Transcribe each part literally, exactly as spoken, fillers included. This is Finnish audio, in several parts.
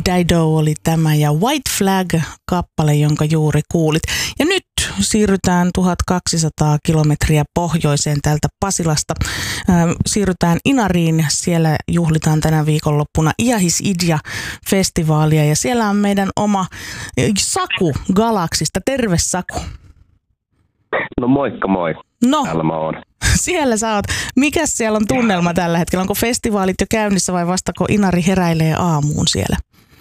Dido oli tämä ja White Flag-kappale, jonka juuri kuulit. Ja nyt siirrytään tuhatkaksisataa kilometriä pohjoiseen täältä Pasilasta. Ähm, siirrytään Inariin. Siellä juhlitaan tänä viikonloppuna Iahis Idea-festivaalia ja siellä on meidän oma Saku Galaksista. Terve Saku. No moikka moi. No, täällä mä oon. Siellä sä oot. Mikäs siellä on tunnelma tällä hetkellä? Onko festivaalit jo käynnissä vai vastako Inari heräilee aamuun siellä?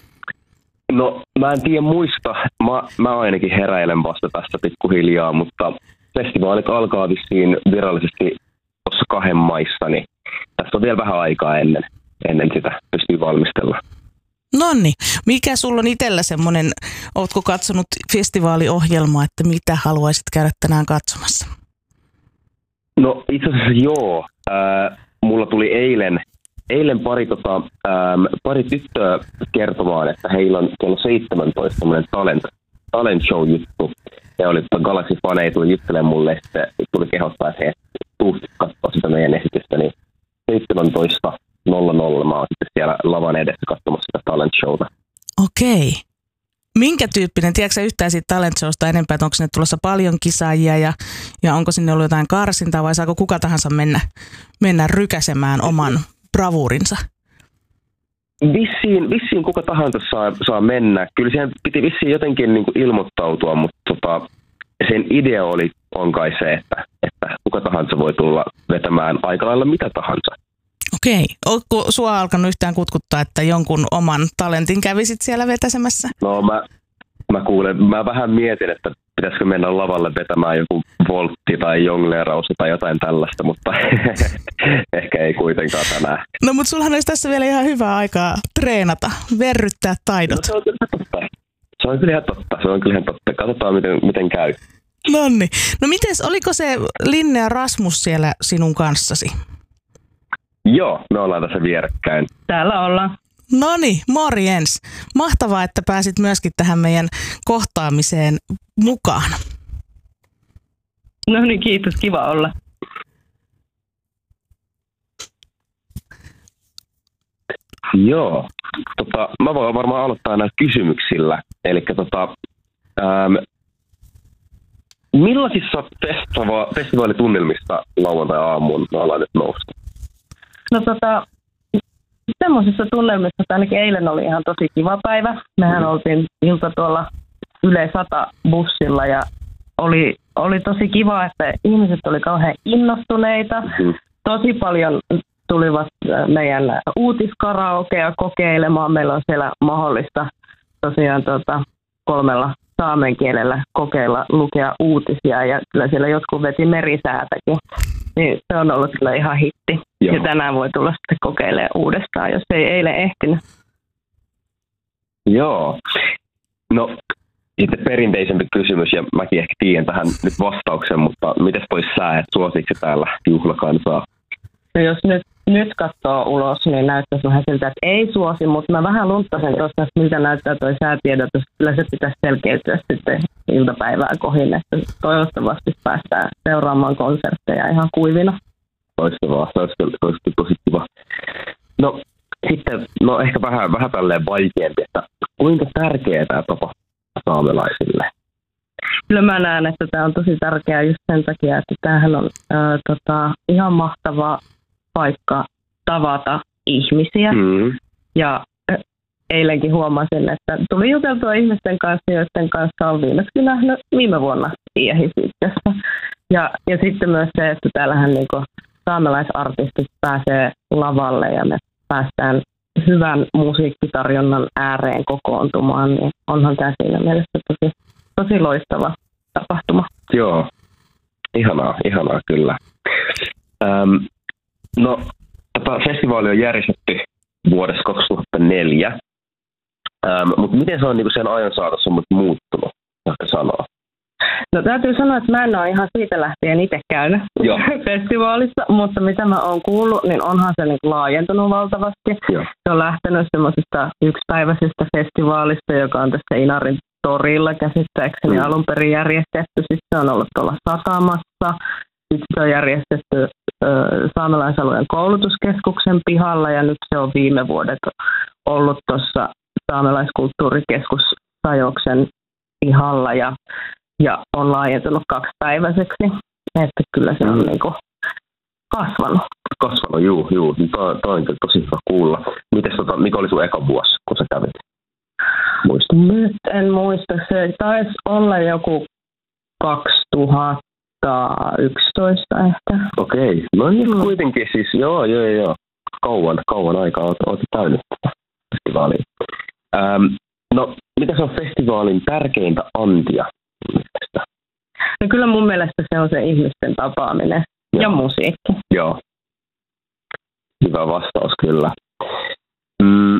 No mä en tiedä muista. Mä, mä ainakin heräilen vasta tässä pikkuhiljaa, mutta festivaalit alkaa vissiin virallisesti tuossa kahden maissa, niin tässä on vielä vähän aikaa ennen, ennen sitä pystyy valmistella. Nonni, mikä sulla on itsellä semmoinen, ootko katsonut festivaaliohjelmaa, että mitä haluaisit käydä tänään katsomassa? No itse asiassa joo. Äh, mulla tuli eilen, eilen pari, tota, ähm, pari tyttöä kertomaan, että heillä on kello seitsemäntoista semmoinen talent, talent show juttu. Ja oli tota Galaxy-faneja tuli juttelemaan mulle, että tuli kehottaa, että he tuu katsoa sitä meidän esitystä, niin seitsemäntoista nolla nolla mä oon sitten siellä lavan edessä katsomassa sitä talent showta. Okei. Minkä tyyppinen, tiedätkö yhtään siitä talent showsta enempää, että onko sinne tulossa paljon kisaajia ja, ja onko sinne ollut jotain karsintaa vai saako kuka tahansa mennä, mennä rykäsemään oman bravuurinsa? Vissiin, vissiin kuka tahansa saa, saa mennä. Kyllä siihen piti vissiin jotenkin niin kuin ilmoittautua, mutta tota, sen idea oli, on kai se, että, että kuka tahansa voi tulla vetämään aika lailla mitä tahansa. Okei. Oletko sua alkanut yhtään kutkuttaa, että jonkun oman talentin kävisit siellä vetäsemässä? No mä, mä kuulen, mä vähän mietin, että pitäisikö mennä lavalle vetämään joku voltti tai jongleerausta tai jotain tällaista, mutta ehkä ei kuitenkaan tänään. No mutta sullahan olisi tässä vielä ihan hyvää aikaa treenata, verryttää taidot. No, se on kyllä totta. Se on kyllä ihan totta. Se on kyllä ihan totta. Katsotaan miten, miten käy. Nonni. No mites, oliko se Linnea Rasmus siellä sinun kanssasi? Joo, me ollaan tässä vierekkäin. Täällä ollaan. Noni, morjens. Mahtavaa, että pääsit myöskin tähän meidän kohtaamiseen mukaan. No niin, kiitos. Kiva olla. Joo. Tota, mä voin varmaan aloittaa näillä kysymyksillä. Eli tota, ähm, millaisissa festiva- festivaalitunnelmista lauantai-aamuun me ollaan nyt nousta? No tota, semmoisissa tunnelmissa, että ainakin eilen oli ihan tosi kiva päivä. Mehän mm. oltiin ilta tuolla Yle sata bussilla ja oli, oli tosi kiva, että ihmiset oli kauhean innostuneita. Mm. Tosi paljon tulivat meidän uutiskaraokea kokeilemaan. Meillä on siellä mahdollista tosiaan tota, kolmella saamen kielellä kokeilla lukea uutisia ja kyllä siellä jotkut veti merisäätäkin. Niin se on ollut kyllä ihan hitti. Joo. Ja tänään voi tulla sitten kokeilemaan uudestaan, jos ei eilen ehtinyt. Joo. No sitten perinteisempi kysymys, ja mäkin ehkä tiedän tähän nyt vastauksen, mutta mites vois sä, että suositko täällä juhlakansaa? No jos nyt, nyt katsoo ulos, niin näyttäisi vähän siltä, että ei suosi, mutta mä vähän lunttasen tuosta, että miltä näyttää toi säätiedotus. Kyllä se pitäisi selkeytyä sitten iltapäivää kohin, että toivottavasti päästään seuraamaan konsertteja ihan kuivina. Loistavaa, se olisi, olisi tosi kiva. No sitten, no ehkä vähän, vähän tälleen vaikeampi, että kuinka tärkeää tämä tapahtuu saamelaisille? Kyllä mä näen, että tämä on tosi tärkeää just sen takia, että tämähän on äh, tota, ihan mahtava paikka tavata ihmisiä. Mm. Ja äh, eilenkin huomasin, että tuli juteltua ihmisten kanssa, joiden kanssa on viimeksi nähnyt viime vuonna Iahis-Idessä. Ja, ja sitten myös se, että täällähän niinku saamelaisartistit pääsee lavalle ja me päästään hyvän musiikkitarjonnan ääreen kokoontumaan, niin onhan tämä siinä mielessä tosi, tosi loistava tapahtuma. Joo, ihanaa, ihanaa kyllä. Öm, no, tämä festivaali on järjestetty vuodessa kaksituhattaneljä, Öm, mutta miten se on niin sen ajan saatossa muuttunut, ehkä sanoa? No täytyy sanoa, että mä en ole ihan siitä lähtien itse käynyt festivaalissa, mutta mitä mä oon kuullut, niin onhan se niin laajentunut valtavasti. Joo. Se on lähtenyt semmoisesta yksipäiväisestä festivaalista, joka on tässä Inarin torilla käsittääkseni mm. alun perin järjestetty. Sitten se on ollut tuolla Satamassa. Sitten se on järjestetty ö, saamelaisalueen koulutuskeskuksen pihalla ja nyt se on viime vuodet ollut tuossa saamelaiskulttuurikeskus Sajoksen pihalla ja, ja on laajentunut kaksipäiväiseksi. Että kyllä se on mm. niin kuin kasvanut. Kasvanut, juu, juu. Tämä on tosi hyvä kuulla. Mites, tota, mikä oli sun eka vuosi, kun sä kävit? Muista. Nyt en muista. Se taisi olla joku kaksituhattayksitoista ehkä. Okei. No niin, mm. kuitenkin siis, joo, joo, joo. Kauan, kauan aikaa olet, olet käynyt tätä festivaalia. Ähm, no, mitä se on festivaalin tärkeintä antia? No kyllä mun mielestä se on se ihmisten tapaaminen ja, ja musiikki. Joo. Hyvä vastaus kyllä. Mm.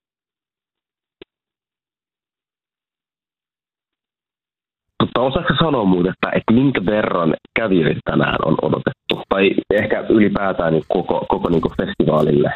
Mutta osaatko sanoa muuten, että, että minkä verran kävijöitä tänään on odotettu? Tai ehkä ylipäätään niin koko, koko niin kuin festivaalille?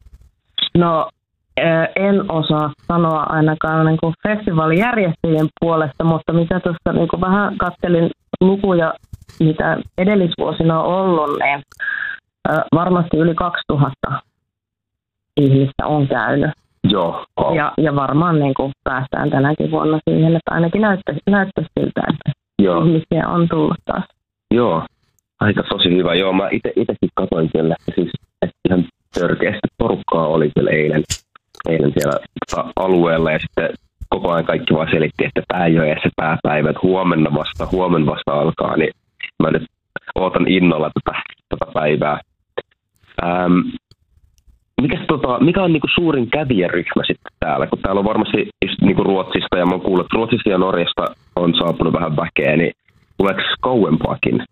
No en osaa sanoa ainakaan niin kuin festivaalijärjestäjien puolesta, mutta mitä tuossa niin kuin vähän katselin lukuja, mitä edellisvuosina on ollut, niin varmasti yli kaksituhatta ihmistä on käynyt. Joo. Oh. Ja, ja varmaan niin kuin päästään tänäkin vuonna siihen, että ainakin näyttäisi, näyttäisi siltä, että Joo. ihmisiä on tullut taas. Joo, aika tosi hyvä. Joo, mä ite, itekin katsoin siellä, että, siis, että ihan törkeästi porukkaa oli siellä eilen, eilen siellä alueella ja sitten koko ajan kaikki vaan selitti, että tämä ei ole edes se pääpäivä, että huomenna vasta, huomenna vasta alkaa, niin mä nyt ootan innolla tätä, tätä päivää. Ähm, mikäs, tota, mikä on niinku suurin kävijäryhmä sitten täällä, kun täällä on varmasti niinku Ruotsista ja mä oon kuullut, että Ruotsista ja Norjasta on saapunut vähän väkeä, niin tuleeko kauempaakin?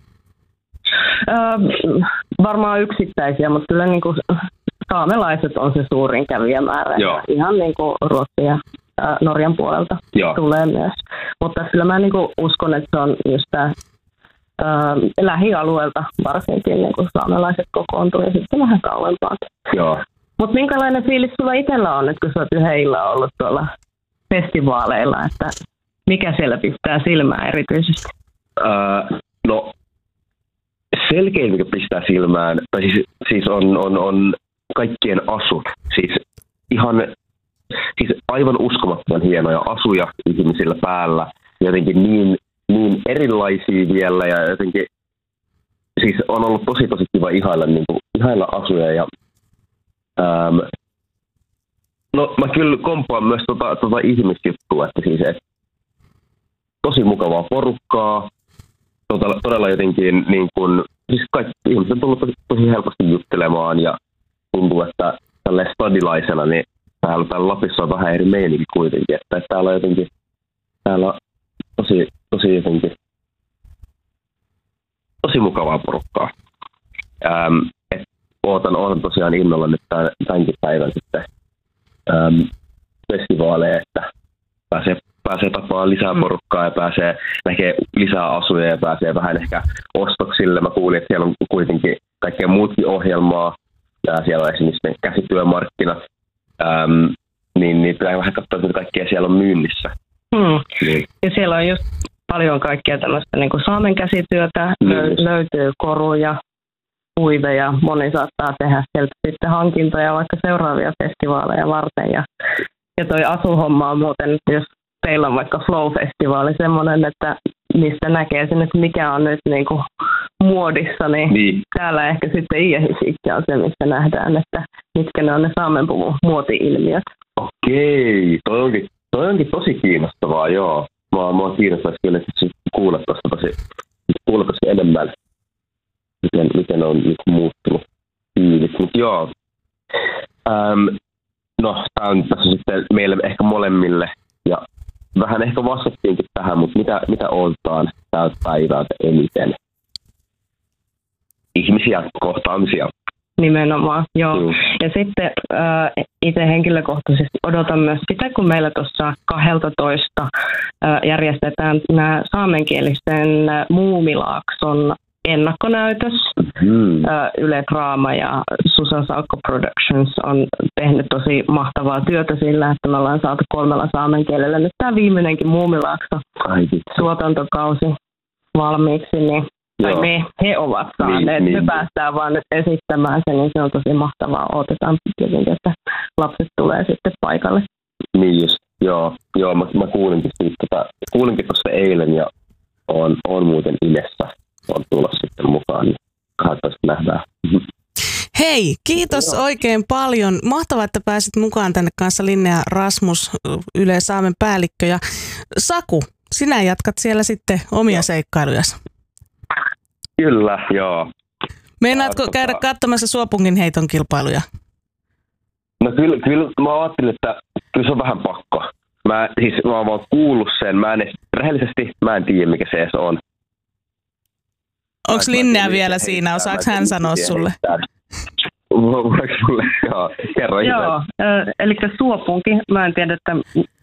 Ähm, varmaan yksittäisiä, mutta kyllä niinku saamelaiset on se suurin kävijämäärä. Joo. Ihan niinku Ruotsin ja äh, Norjan puolelta Joo. tulee myös. Mutta kyllä mä niinku uskon, että se on just tämä äh, lähialueelta varsinkin niinku saamelaiset kokoontuu ja sitten vähän kauempaakin. Joo. Mutta minkälainen fiilis sulla itsellä on, että kun sä oot yhden illan ollut tuolla festivaaleilla, että mikä siellä pistää silmään erityisesti? Uh, no selkein, mikä pistää silmään, tai siis, siis on, on, on kaikkien asut. Siis ihan siis aivan uskomattoman hienoja asuja ihmisillä päällä. Jotenkin niin, niin erilaisia vielä ja jotenkin siis on ollut tosi tosi kiva ihailla, niin kuin, ihailla asuja. Ja, ähm, no mä kyllä kompaan myös tota, tota ihmisjuttua, että siis et, tosi mukavaa porukkaa. Todella, todella jotenkin niin kuin, siis kaikki ihmiset on tullut tosi, tosi helposti juttelemaan ja tuntuu, että tälleen stadilaisena, niin täällä, täällä Lapissa on vähän eri meininki kuitenkin, että, että täällä on jotenkin, täällä on tosi, tosi jotenkin, tosi mukavaa porukkaa. Ähm, et ootan, ootan tosiaan innolla nyt tämän, tämänkin päivän sitten ähm, festivaaleja, että pääsee pääsee tapaamaan lisää porukkaa ja pääsee näkee lisää asuja ja pääsee vähän ehkä ostoksille. Mä kuulin, että siellä on kuitenkin kaikkea muutkin ohjelmaa. Ja siellä on esimerkiksi käsityömarkkinat. Ähm, niin, niin pitää vähän katsoa, että kaikkea siellä on myynnissä. Hmm. Niin. Ja siellä on just paljon kaikkea tämmöistä niin kuin saamen käsityötä. Lö- löytyy koruja, huiveja. Moni saattaa tehdä sieltä sitten hankintoja vaikka seuraavia festivaaleja varten. Ja, ja toi asuhomma on muuten, jos teillä on vaikka Flow-festivaali semmoinen, että mistä näkee sen, että mikä on nyt niin kuin muodissa, niin, niin täällä ehkä sitten I-musiikki on se, missä nähdään, että mitkä ne on ne saamenpuvun muoti-ilmiöt. Okei, toi onkin, toi onkin tosi kiinnostavaa, joo. Mä, mä oon kiinnostavaa kyllä kuulla tuosta tosi, kuulla tosi enemmän, miten, miten on nyt muuttunut fiilis. Mutta joo, ähm, no tää on tässä sitten meille ehkä molemmille, ja vähän ehkä vastattiinkin tähän, mutta mitä, mitä odotetaan tältä päivältä eniten? Ihmisiä, kohtaamisia. Nimenomaan, joo. Mm. Ja sitten äh, itse henkilökohtaisesti odotan myös sitä, kun meillä tuossa kahdeltatoista äh, järjestetään nämä saamenkielisten äh, Muumilaakson ennakkonäytös. Mm. Äh, Yle Draama ja Susan Saukko Productions on tehnyt tosi mahtavaa työtä sillä, että me ollaan saatu kolmella saamen kielellä nyt tämä viimeinenkin Muumilaakso tuotantokausi valmiiksi, niin tai me, he ovat saaneet, niin, me niin. päästään vaan nyt esittämään sen, niin se on tosi mahtavaa. Odotetaan tietenkin, että lapset tulee sitten paikalle. Niin just, joo, joo mä, mä kuulinkin siitä, tota, kuulinkin tuossa eilen ja on, on muuten Ilessä, on tulossa sitten mukaan, niin katsotaan nähdään. Hei, kiitos Joo. oikein paljon. Mahtavaa, että pääsit mukaan tänne kanssa, Linnea Rasmus, Yle Saamen päällikkö. Ja Saku, sinä jatkat siellä sitten omia Joo. seikkailujas. Kyllä, joo. Meinaatko ja, käydä tota... katsomassa Suopungin heiton kilpailuja? No kyllä, kyllä mä ajattelin, että kyllä se on vähän pakko. Mä, siis, mä oon vaan kuullut sen. Mä en, rehellisesti mä en tiedä, mikä se edes on. Onko Linnea vielä siinä? Osaako hän sanoa sulle? Voiko sulle? Joo, kerro itse. Joo, eli Suopunki. Mä en tiedä, että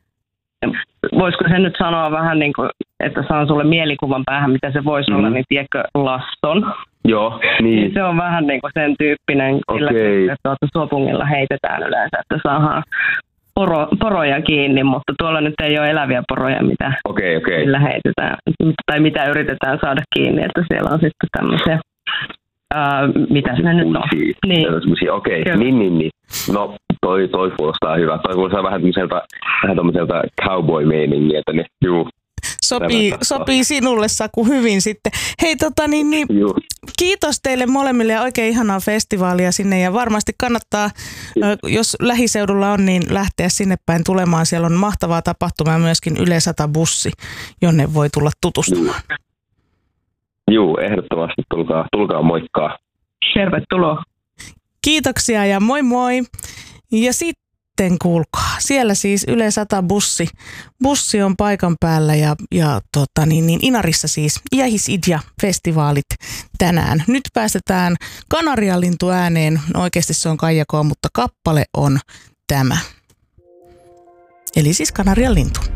voisiko se nyt sanoa vähän niin kuin, että saan sulle mielikuvan päähän, mitä se voisi mm. olla, niin tiedätkö Laston? Joo, niin. Se on vähän niin kuin sen tyyppinen, sillä okay. että tuota Suopungilla heitetään yleensä, että saadaan poro, poroja kiinni, mutta tuolla nyt ei ole eläviä poroja, mitä okay, okay. sillä heitetään, tai mitä yritetään saada kiinni, että siellä on sitten tämmöisiä, ää, mitä se nyt on. Niin. Okei, okay. niin, niin, niin. No, toi, toi kuulostaa hyvä. Toi kuulostaa vähän tämmöiseltä, vähän tämmöiseltä cowboy-meiningiltä, niin juu. Sopii, sopii sinulle, Saku, hyvin sitten. Hei, tota niin, niin kiitos teille molemmille ja oikein ihanaa festivaalia sinne. Ja varmasti kannattaa, jos lähiseudulla on, niin lähteä sinne päin tulemaan. Siellä on mahtavaa tapahtumaa ja myöskin Yle sata bussi, jonne voi tulla tutustumaan. Juu, ehdottomasti tulkaa, tulkaa moikkaa. Tervetuloa. Kiitoksia ja moi moi. Ja sitten kuulkaa, siellä siis Yle sata bussi. Bussi on paikan päällä ja, ja tota, niin, niin Inarissa siis Iähis Idja-festivaalit tänään. Nyt päästetään Kanarialintu ääneen. No, oikeasti se on Kaija K, mutta kappale on tämä. Eli siis Kanarialintu.